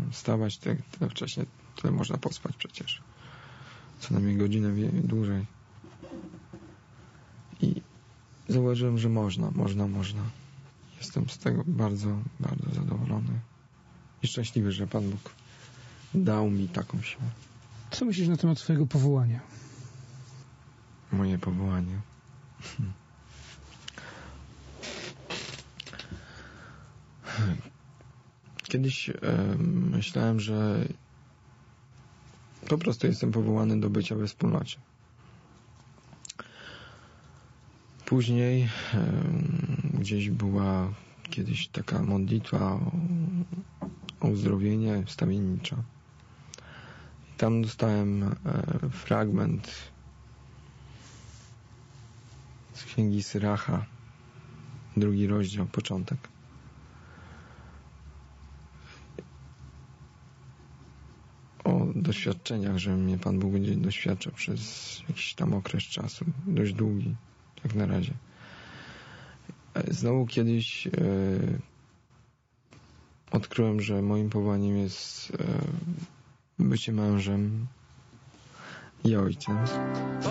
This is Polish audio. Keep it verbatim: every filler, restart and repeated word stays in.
wstawać tyle, tyle wcześniej, tyle można pospać przecież. Co najmniej godzinę wie, dłużej. I zauważyłem, że można, można, można. Jestem z tego bardzo, bardzo zadowolony. I szczęśliwy, że Pan Bóg dał mi taką siłę. Co myślisz na temat swojego powołania? Moje powołanie. Hmm. Kiedyś e, myślałem, że po prostu jestem powołany do bycia we wspólnocie. Później e, gdzieś była kiedyś taka modlitwa o, o uzdrowienie wstawiennicza. I tam dostałem e, fragment z księgi Syracha, drugi rozdział, początek. O doświadczeniach, że mnie Pan Bóg będzie doświadczał przez jakiś tam okres czasu, dość długi, jak na razie. Znowu kiedyś e, odkryłem, że moim powołaniem jest e, bycie mężem i ojcem.